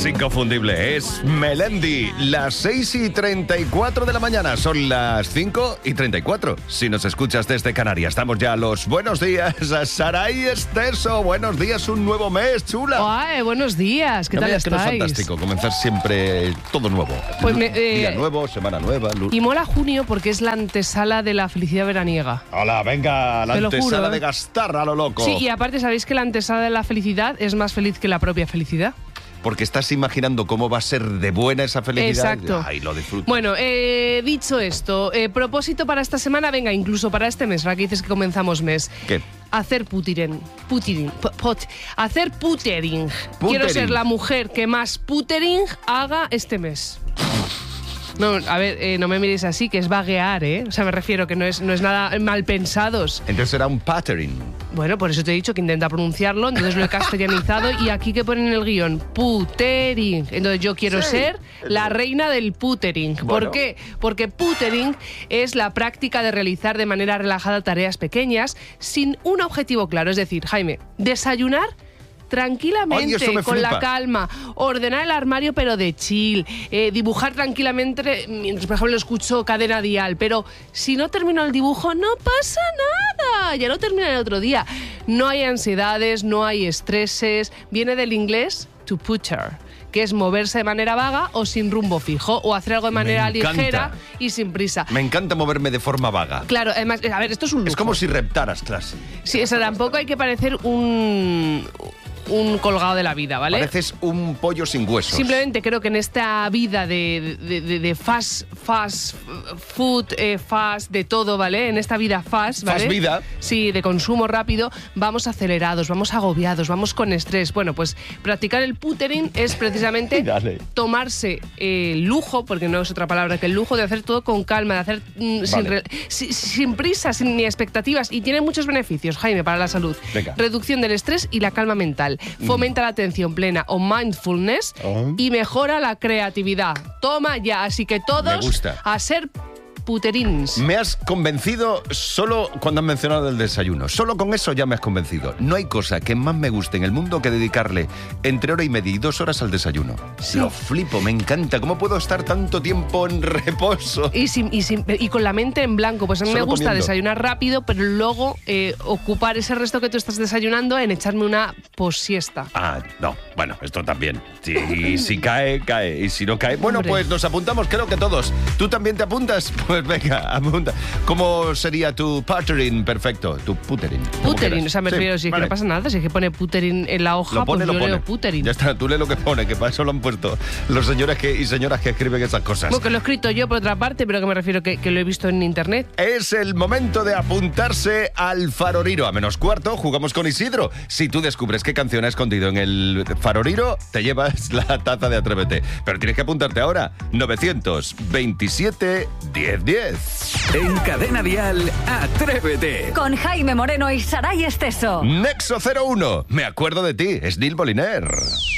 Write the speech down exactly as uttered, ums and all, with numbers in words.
inconfundible, es Melendi. Las seis y treinta y cuatro de la mañana, son las cinco y treinta y cuatro. Si nos escuchas desde Canarias, estamos ya a los buenos días a Saray Esteso. Buenos días, un nuevo mes, chula. Ay, buenos días, ¿qué no tal estáis? Que no es fantástico comenzar siempre todo nuevo. Pues me, eh, Día nuevo, semana nueva. Luz. Y mola junio porque es la antesala de la felicidad veraniega. Hola, venga, la Te lo antesala juro, de ¿eh? gastar a lo loco. Sí, y aparte, ¿sabéis que la antesala de la felicidad es más feliz que la propia felicidad? Porque estás imaginando cómo va a ser de buena esa felicidad. Exacto. Ay, lo disfruto. Bueno, eh, dicho esto, eh, propósito para esta semana, venga, incluso para este mes, ahora que dices que comenzamos mes. ¿Qué? Hacer putering. Putering. Pot, pot, hacer putering. Putering. Quiero ser la mujer que más putering haga este mes. No, a ver, eh, no me miréis así, que es vaguear, ¿eh? O sea, me refiero que no es, no es nada mal pensados. Entonces será un pattern. Bueno, por eso te he dicho que intenta pronunciarlo, entonces lo he castellanizado y aquí que ponen en el guión, putering. Entonces yo quiero Sí. ser la reina del putering. Bueno. ¿Por qué? Porque putering es la práctica de realizar de manera relajada tareas pequeñas sin un objetivo claro. Es decir, Jaime, desayunar tranquilamente, Ay, eso me con flipa. la calma, ordenar el armario pero de chill, eh, dibujar tranquilamente mientras, por ejemplo, escucho Cadena Dial, pero si no termino el dibujo no pasa nada, ya lo terminé el otro día. No hay ansiedades, no hay estreses, viene del inglés to putter, que es moverse de manera vaga o sin rumbo fijo, o hacer algo de manera Me encanta. ligera y sin prisa. Me encanta moverme de forma vaga. Claro, además, a ver, esto es un lujo. Es como si reptaras, clase. Sí, o sea, tampoco hay que parecer un... un colgado de la vida, ¿vale? Pareces un pollo sin huesos. Simplemente creo que en esta vida de, de, de, de fast, fast food, eh, fast, de todo, ¿vale? En esta vida fast, ¿vale? Fast vida. Sí, de consumo rápido, vamos acelerados, vamos agobiados, vamos con estrés. Bueno, pues practicar el putering es precisamente Dale. tomarse eh, el lujo, porque no es otra palabra que el lujo, de hacer todo con calma, de hacer mm, sin, Vale. re- sin, sin prisa, sin ni expectativas. Y tiene muchos beneficios, Jaime, para la salud. Venga. Reducción del estrés y la calma mental. Fomenta la atención plena o mindfulness Oh. y mejora la creatividad. Toma ya, así que todos Me gusta. a ser puterins. Me has convencido solo cuando has mencionado el desayuno. Solo con eso ya me has convencido. No hay cosa que más me guste en el mundo que dedicarle entre hora y media y dos horas al desayuno. Sí. Lo flipo, me encanta. ¿Cómo puedo estar tanto tiempo en reposo? Y, sin- y, sin- y con la mente en blanco, pues a mí Solo me gusta comiendo. desayunar rápido, pero luego eh, ocupar ese resto que tú estás desayunando en echarme una posiesta. Ah, no. Bueno, esto también. Si, si cae, cae. Y si no cae... Bueno, Hombre. pues nos apuntamos, creo que todos. ¿Tú también te apuntas? Pues venga, apunta. ¿Cómo sería tu puttering perfecto? Tu puttering. como Puterin, quieras. o sea, me Sí, refiero, si es vale. que no pasa nada, si es que pone puterin en la hoja, Lo pone, pues lo yo pone. leo puterin. Ya está, tú lee lo que pone, que para eso lo han puesto los señores que, y señoras que escriben esas cosas. Bueno, que lo he escrito yo por otra parte, pero que me refiero que, que lo he visto en internet. Es el momento de apuntarse al Faroriro. A menos cuarto jugamos con Isidro. Si tú descubres qué canción ha escondido en el Faroriro, te llevas la taza de Atrévete. Pero tienes que apuntarte ahora. novecientos veintisiete, diez diez. En Cadena Dial, Atrévete. Con Jaime Moreno y Saray Esteso. Nexo cero uno. Me acuerdo de ti. Es Neil Moliner.